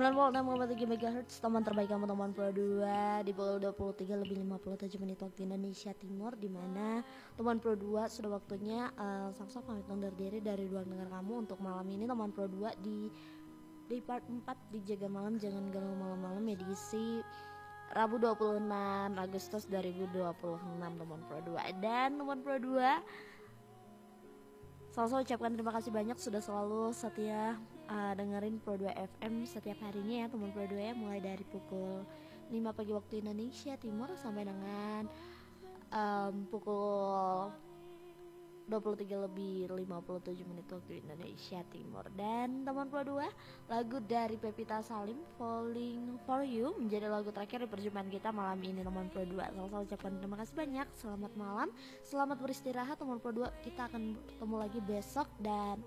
96,3 MHz, teman terbaik kamu teman Pro 2 di pukul 23 lebih 57 menit waktu Indonesia Timur, di mana teman Pro 2 sudah waktunya Samsa pamit undur diri dari ruang dengar kamu untuk malam ini. Teman Pro 2 di part 4 di Jaga Malam Jangan Ganggu Malam-malam edisi Rabu 26 Agustus 2026 teman Pro 2. Dan teman Pro 2 selalu ucapkan terima kasih banyak sudah selalu setia dengerin Pro 2 FM setiap harinya ya teman Pro 2 ya, mulai dari pukul 5 pagi waktu Indonesia Timur sampai dengan pukul 23 lebih 57 menit waktu Indonesia Timur. Dan teman Pro 2, lagu dari Pevita Salim, Falling For You, menjadi lagu terakhir di perjumpaan kita malam ini teman Pro 2. Saya ucapkan terima kasih banyak, selamat malam, selamat beristirahat teman Pro 2. Kita akan bertemu lagi besok dan